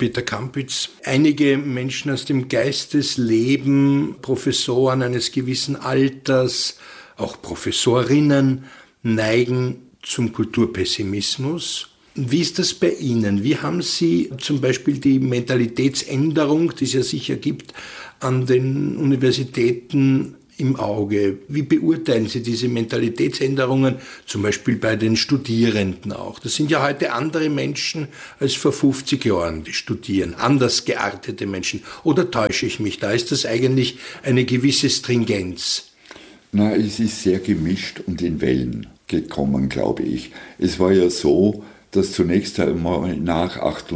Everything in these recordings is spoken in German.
Peter Kampitz. Einige Menschen aus dem Geistesleben, Professoren eines gewissen Alters, auch Professorinnen, neigen zum Kulturpessimismus. Wie ist das bei Ihnen? Wie haben Sie zum Beispiel die Mentalitätsänderung, die es ja sicher gibt, an den Universitäten im Auge? Wie beurteilen Sie diese Mentalitätsänderungen, zum Beispiel bei den Studierenden auch? Das sind ja heute andere Menschen als vor 50 Jahren, die studieren, anders geartete Menschen. Oder täusche ich mich? Da ist das eigentlich eine gewisse Stringenz. Na, es ist sehr gemischt und in Wellen gekommen, glaube ich. Es war ja so, dass zunächst einmal nach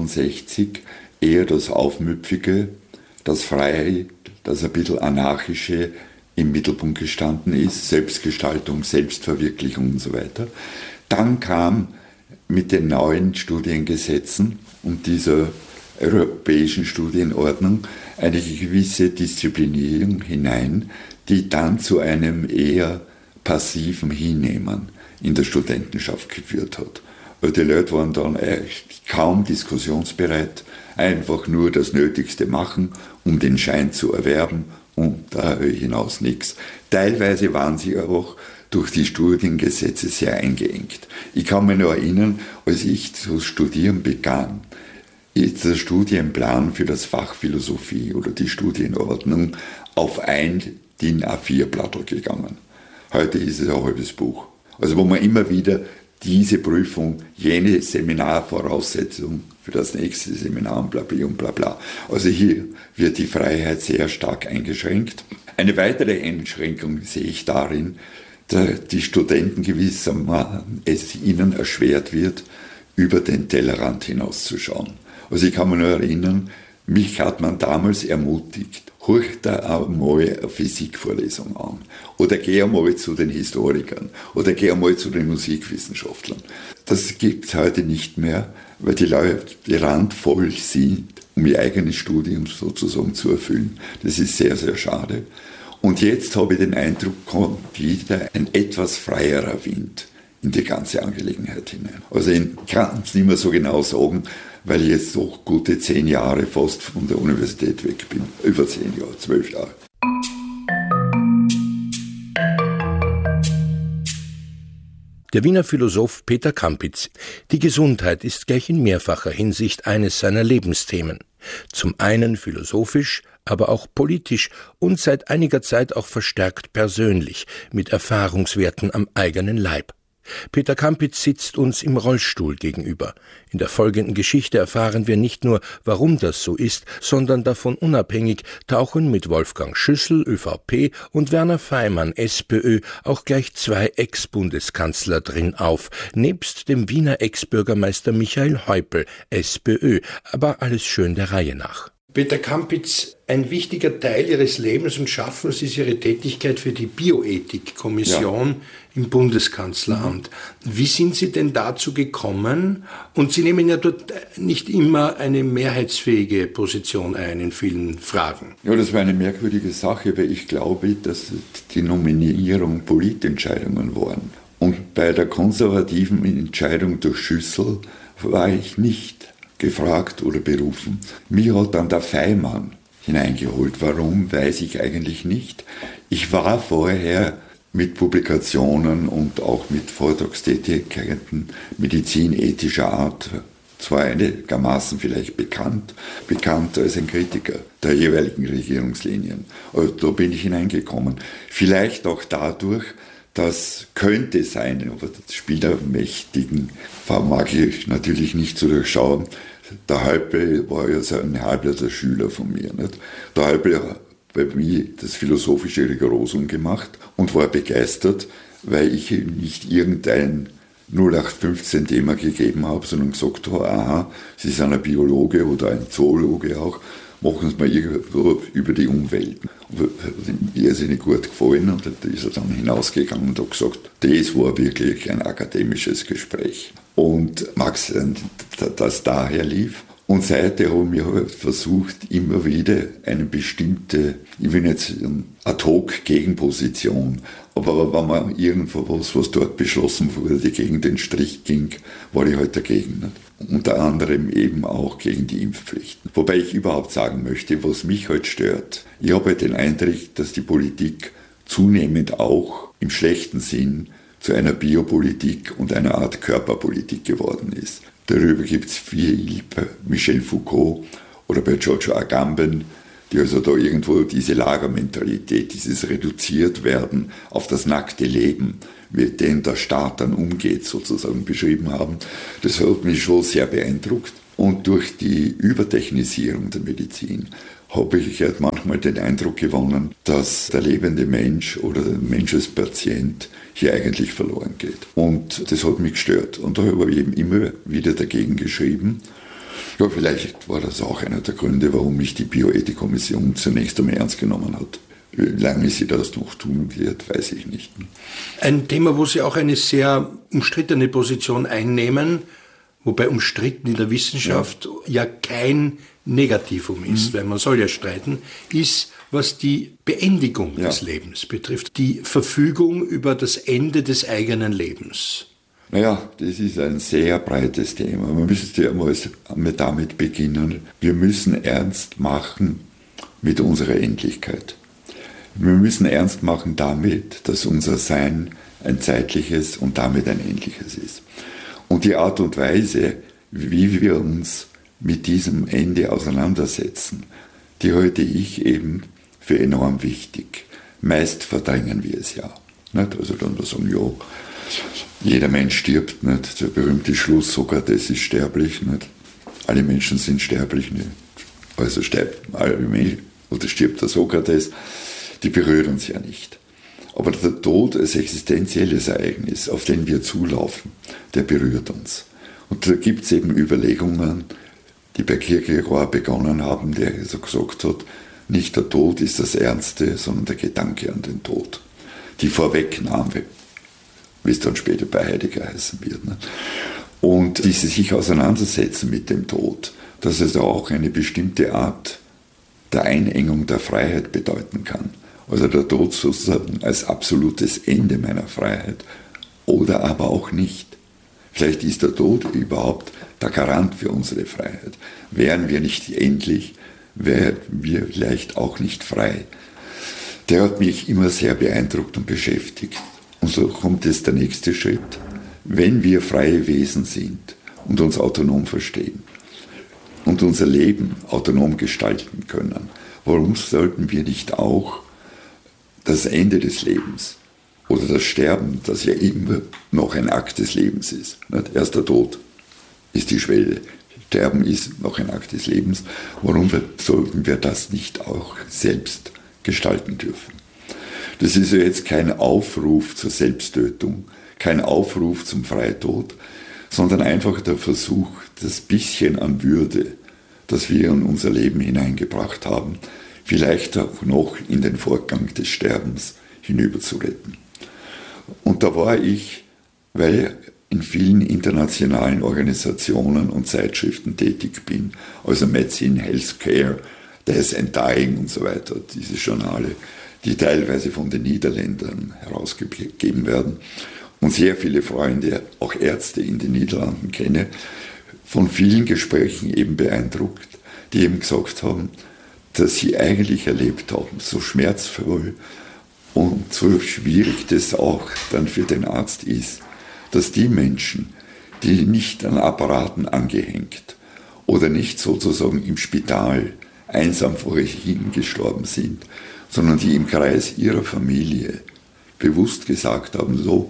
68 eher das Aufmüpfige, das Freie, das ein bisschen Anarchische im Mittelpunkt gestanden ist, Selbstgestaltung, Selbstverwirklichung und so weiter. Dann kam mit den neuen Studiengesetzen und dieser europäischen Studienordnung eine gewisse Disziplinierung hinein, die dann zu einem eher passiven Hinnehmen in der Studentenschaft geführt hat. Die Leute waren dann kaum diskussionsbereit, einfach nur das Nötigste machen, um den Schein zu erwerben und darüber hinaus nichts. Teilweise waren sie auch durch die Studiengesetze sehr eingeengt. Ich kann mich noch erinnern, als ich zu studieren begann, ist der Studienplan für das Fach Philosophie oder die Studienordnung auf ein DIN A4-Blattl gegangen. Heute ist es ein halbes Buch. Also wo man immer wieder diese Prüfung, jene Seminarvoraussetzung für das nächste Seminar und bla bla und bla bla. Also hier wird die Freiheit sehr stark eingeschränkt. Eine weitere Einschränkung sehe ich darin, dass die Studenten gewissermaßen es ihnen erschwert wird, über den Tellerrand hinauszuschauen. Also ich kann mich nur erinnern, mich hat man damals ermutigt, hör da einmal eine Physikvorlesung an. Oder geh einmal zu den Historikern. Oder geh einmal zu den Musikwissenschaftlern. Das gibt es heute nicht mehr, weil die Leute randvoll sind, um ihr eigenes Studium sozusagen zu erfüllen. Das ist sehr, sehr schade. Und jetzt habe ich den Eindruck, kommt wieder ein etwas freierer Wind in die ganze Angelegenheit hinein. Also ich kann es nicht mehr so genau sagen, weil ich jetzt doch gute 10 Jahre fast von der Universität weg bin. Über 10 Jahre, 12 Jahre. Der Wiener Philosoph Peter Kampitz. Die Gesundheit ist gleich in mehrfacher Hinsicht eines seiner Lebensthemen. Zum einen philosophisch, aber auch politisch und seit einiger Zeit auch verstärkt persönlich, mit Erfahrungswerten am eigenen Leib. Peter Kampitz sitzt uns im Rollstuhl gegenüber. In der folgenden Geschichte erfahren wir nicht nur, warum das so ist, sondern davon unabhängig tauchen mit Wolfgang Schüssel, ÖVP, und Werner Faymann, SPÖ, auch gleich 2 Ex-Bundeskanzler drin auf, nebst dem Wiener Ex-Bürgermeister Michael Häupl, SPÖ, aber alles schön der Reihe nach. Peter Kampitz, ein wichtiger Teil Ihres Lebens und Schaffens ist Ihre Tätigkeit für die Bioethikkommission im Bundeskanzleramt. Wie sind Sie denn dazu gekommen? Und Sie nehmen ja dort nicht immer eine mehrheitsfähige Position ein in vielen Fragen. Ja, das war eine merkwürdige Sache, weil ich glaube, dass die Nominierung Politentscheidungen waren. Und bei der konservativen Entscheidung durch Schüssel war ich nicht gefragt oder berufen. Mich hat dann der Faymann hineingeholt. Warum, weiß ich eigentlich nicht. Ich war vorher mit Publikationen und auch mit Vortragstätigkeiten medizinethischer Art zwar einigermaßen vielleicht bekannt als ein Kritiker der jeweiligen Regierungslinien. Also da bin ich hineingekommen. Vielleicht auch dadurch, das könnte sein, aber das Spielermächtigen vermag ich natürlich nicht zu durchschauen. Der Häupl war ja so ein halber Schüler von mir. Nicht? Der Häupl hat bei mir das philosophische Rigorosum gemacht und war begeistert, weil ich ihm nicht irgendein 0815-Thema gegeben habe, sondern gesagt habe, aha, Sie sind ein Biologe oder ein Zoologe auch, machen Sie mal irgendwo über die Umwelt. Mir ist nicht gut gefallen und da ist er dann hinausgegangen und hat gesagt, das war wirklich ein akademisches Gespräch. Und mag sein, dass daher lief. Und seitdem haben wir versucht, immer wieder eine bestimmte, ich will nicht sagen, Ad-hoc-Gegenposition, aber wenn man irgendwo was dort beschlossen wurde, gegen den Strich ging, war ich halt dagegen. Nicht? unter anderem eben auch gegen die Impfpflichten. Wobei ich überhaupt sagen möchte, was mich heute stört. Ich habe den Eindruck, dass die Politik zunehmend auch im schlechten Sinn zu einer Biopolitik und einer Art Körperpolitik geworden ist. Darüber gibt es viel bei Michel Foucault oder bei Giorgio Agamben, die also da irgendwo diese Lagermentalität, dieses reduziert werden auf das nackte Leben, mit dem der Staat dann umgeht, sozusagen beschrieben haben. Das hat mich schon sehr beeindruckt. Und durch die Übertechnisierung der Medizin habe ich halt manchmal den Eindruck gewonnen, dass der lebende Mensch oder der Mensch als Patient hier eigentlich verloren geht. Und das hat mich gestört. Und da habe ich eben immer wieder dagegen geschrieben. Ja, vielleicht war das auch einer der Gründe, warum mich die Bioethikkommission zunächst einmal ernst genommen hat. Wie lange sie das noch tun wird, weiß ich nicht. Ein Thema, wo Sie auch eine sehr umstrittene Position einnehmen, wobei umstritten in der Wissenschaft ja kein Negativum ist, weil man soll ja streiten, ist, was die Beendigung des Lebens betrifft, die Verfügung über das Ende des eigenen Lebens. Naja, das ist ein sehr breites Thema. Man müsste ja mal damit beginnen. Wir müssen ernst machen mit unserer Endlichkeit. Wir müssen ernst machen damit, dass unser Sein ein zeitliches und damit ein endliches ist. Und die Art und Weise, wie wir uns mit diesem Ende auseinandersetzen, die halte ich eben für enorm wichtig. Meist verdrängen wir es ja. Nicht? Also dann sagen, ja, jeder Mensch stirbt, nicht? Der berühmte Schluss, Sokrates ist sterblich, nicht? Alle Menschen sind sterblich, nicht? Also stirbt der Sokrates, die berührt uns ja nicht. Aber der Tod als existenzielles Ereignis, auf den wir zulaufen, der berührt uns. Und da gibt es eben Überlegungen, die bei Kierkegaard begonnen haben, der so gesagt hat, nicht der Tod ist das Ernste, sondern der Gedanke an den Tod. Die Vorwegnahme, wie es dann später bei Heidegger heißen wird. Ne? Und dieses sich auseinandersetzen mit dem Tod, dass es auch eine bestimmte Art der Einengung der Freiheit bedeuten kann. Also der Tod sozusagen als absolutes Ende meiner Freiheit oder aber auch nicht. Vielleicht ist der Tod überhaupt der Garant für unsere Freiheit. Wären wir nicht endlich, wären wir vielleicht auch nicht frei. Der hat mich immer sehr beeindruckt und beschäftigt. Und so kommt jetzt der nächste Schritt. Wenn wir freie Wesen sind und uns autonom verstehen und unser Leben autonom gestalten können, warum sollten wir nicht auch das Ende des Lebens oder das Sterben, das ja immer noch ein Akt des Lebens ist. Nicht? Erst der Tod ist die Schwelle. Sterben ist noch ein Akt des Lebens. Warum sollten wir das nicht auch selbst gestalten dürfen? Das ist ja jetzt kein Aufruf zur Selbsttötung, kein Aufruf zum Freitod, sondern einfach der Versuch, das bisschen an Würde, das wir in unser Leben hineingebracht haben, vielleicht auch noch in den Vorgang des Sterbens hinüber zu retten. Und da war ich, weil ich in vielen internationalen Organisationen und Zeitschriften tätig bin, also Medicine, Healthcare, Death and Dying und so weiter, diese Journale, die teilweise von den Niederländern herausgegeben werden und sehr viele Freunde, auch Ärzte in den Niederlanden kenne, von vielen Gesprächen eben beeindruckt, die eben gesagt haben, dass sie eigentlich erlebt haben, so schmerzvoll und so schwierig das auch dann für den Arzt ist, dass die Menschen, die nicht an Apparaten angehängt oder nicht sozusagen im Spital einsam vor sich hingestorben sind, sondern die im Kreis ihrer Familie bewusst gesagt haben, so,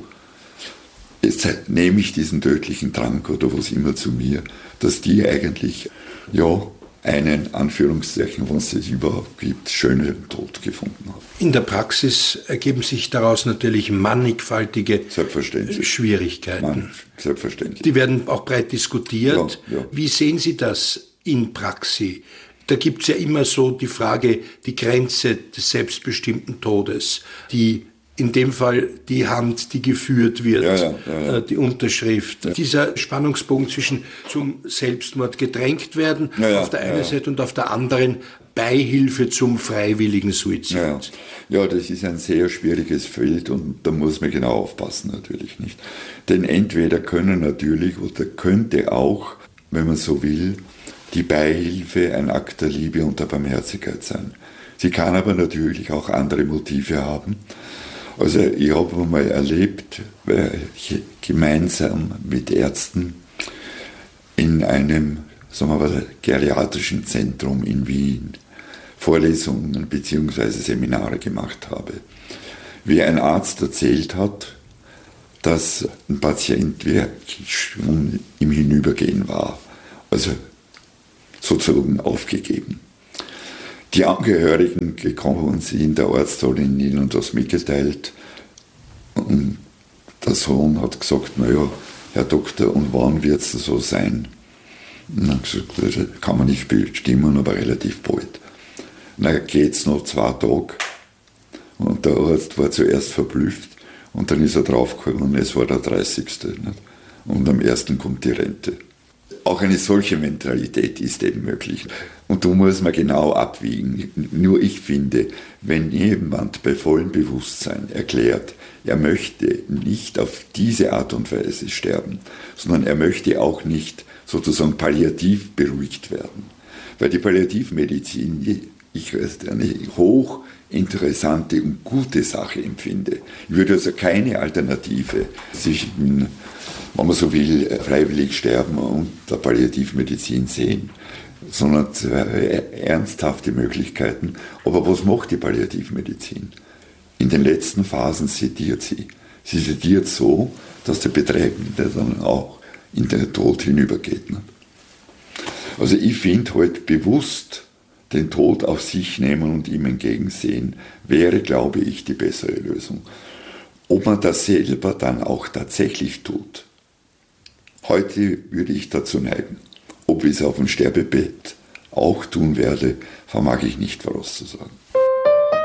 jetzt nehme ich diesen tödlichen Trank oder was immer zu mir, dass die eigentlich, ja, einen, Anführungszeichen, was es überhaupt gibt, schönen Tod gefunden haben. In der Praxis ergeben sich daraus natürlich mannigfaltige Schwierigkeiten. Selbstverständlich. Die werden auch breit diskutiert. Ja. Wie sehen Sie das in Praxis? Da gibt es ja immer so die Frage, die Grenze des selbstbestimmten Todes, die in dem Fall die Hand, die geführt wird, die Unterschrift. Dieser Spannungsbogen zwischen zum Selbstmord gedrängt werden, auf der einen Seite und auf der anderen Beihilfe zum freiwilligen Suizid. Ja, das ist ein sehr schwieriges Feld und da muss man genau aufpassen natürlich nicht. Denn entweder können natürlich oder könnte auch wenn man so will, die Beihilfe, ein Akt der Liebe und der Barmherzigkeit sein. Sie kann aber natürlich auch andere Motive haben. Also ich habe mal erlebt, gemeinsam mit Ärzten in einem, sagen wir mal, geriatrischen Zentrum in Wien Vorlesungen bzw. Seminare gemacht habe. Wie ein Arzt erzählt hat, dass ein Patient wirklich schon im Hinübergehen war, also sozusagen aufgegeben. Die Angehörigen gekommen sind, der Arzt hat ihnen das mitgeteilt und der Sohn hat gesagt, naja, Herr Doktor, und wann wird es so sein? Und dann gesagt, das kann man nicht bestimmen, aber relativ bald. Dann geht es noch 2 Tage und der Arzt war zuerst verblüfft und dann ist er draufgekommen, es war der 30. Nicht? Und am 1. kommt die Rente. Auch eine solche Mentalität ist eben möglich. Und da muss man genau abwiegen. Nur ich finde, wenn jemand bei vollem Bewusstsein erklärt, er möchte nicht auf diese Art und Weise sterben, sondern er möchte auch nicht sozusagen palliativ beruhigt werden. Weil die Palliativmedizin, ich als eine hochinteressante und gute Sache empfinde. Ich würde also keine Alternative zwischen, wenn man so will, freiwillig sterben und der Palliativmedizin sehen, sondern 2 ernsthafte Möglichkeiten. Aber was macht die Palliativmedizin? In den letzten Phasen sediert sie. Sie sediert so, dass der Betreffende dann auch in den Tod hinübergeht. Also ich finde halt bewusst den Tod auf sich nehmen und ihm entgegensehen, wäre, glaube ich, die bessere Lösung. Ob man das selber dann auch tatsächlich tut, heute würde ich dazu neigen. Ob ich es auf dem Sterbebett auch tun werde, vermag ich nicht vorauszusagen.